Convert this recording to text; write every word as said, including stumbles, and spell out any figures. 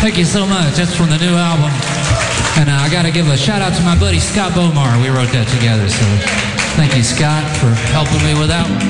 Thank you so much. That's from the new album. And uh, I got to give a shout out to my buddy Scott Bomar. We wrote that together. So thank you, Scott, for helping me with that one.